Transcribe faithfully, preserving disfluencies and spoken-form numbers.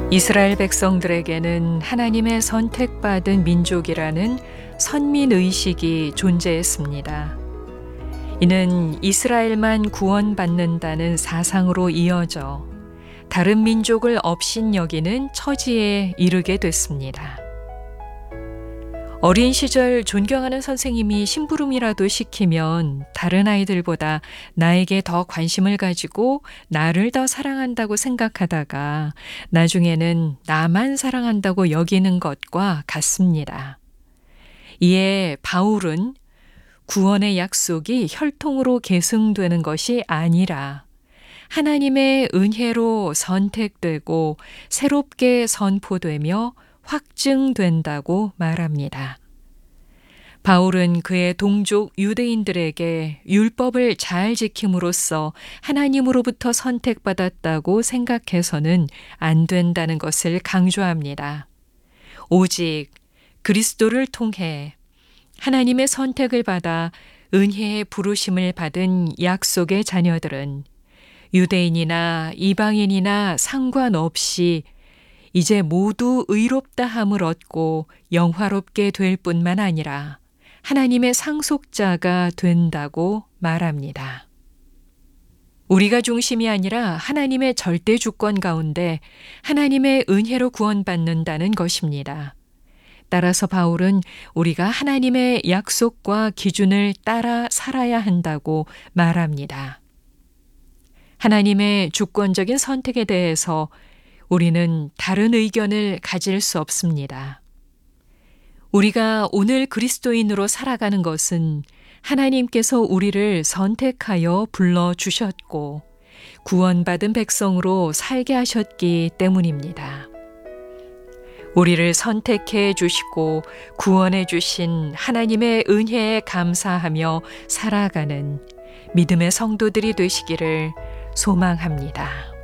이스라엘 백성들에게는 하나님의 선택받은 민족이라는 선민의식이 존재했습니다. 이는 이스라엘만 구원받는다는 사상으로 이어져 다른 민족을 업신여기는 처지에 이르게 됐습니다. 어린 시절 존경하는 선생님이 심부름이라도 시키면 다른 아이들보다 나에게 더 관심을 가지고 나를 더 사랑한다고 생각하다가 나중에는 나만 사랑한다고 여기는 것과 같습니다. 이에 바울은 구원의 약속이 혈통으로 계승되는 것이 아니라 하나님의 은혜로 선택되고 새롭게 선포되며 확증된다고 말합니다. 바울은 그의 동족 유대인들에게 율법을 잘 지킴으로써 하나님으로부터 선택받았다고 생각해서는 안 된다는 것을 강조합니다. 오직 그리스도를 통해 하나님의 선택을 받아 은혜의 부르심을 받은 약속의 자녀들은 유대인이나 이방인이나 상관없이 이제 모두 의롭다함을 얻고 영화롭게 될 뿐만 아니라 하나님의 상속자가 된다고 말합니다. 우리가 중심이 아니라 하나님의 절대 주권 가운데 하나님의 은혜로 구원받는다는 것입니다. 따라서 바울은 우리가 하나님의 약속과 기준을 따라 살아야 한다고 말합니다. 하나님의 주권적인 선택에 대해서 우리는 다른 의견을 가질 수 없습니다. 우리가 오늘 그리스도인으로 살아가는 것은 하나님께서 우리를 선택하여 불러주셨고 구원받은 백성으로 살게 하셨기 때문입니다. 우리를 선택해 주시고 구원해 주신 하나님의 은혜에 감사하며 살아가는 믿음의 성도들이 되시기를 소망합니다.